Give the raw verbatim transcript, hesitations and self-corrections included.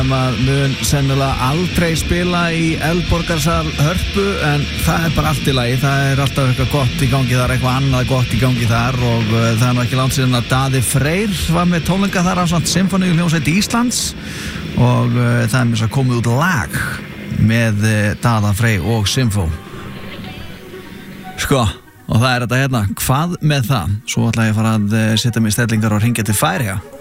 Maður mun sennilega aldrei spila í Eldborgarsal Hörpu en það er bara allt í lagi, það er alltaf eitthvað gott í gangi þar, eitthvað annað gott í gangi þar og uh, það er nú ekki langt síðan að Daði Freyr var með tónleika þar á svona Sinfoníuhljómsveit Íslands og uh, það er mér svo komið út lag með uh, Daða Freyr og Sinfó. Sko, og það er þetta hérna, hvað með það? Svo ætla ég að fara að uh, setja mig í stellingar og hringja til Færeyja.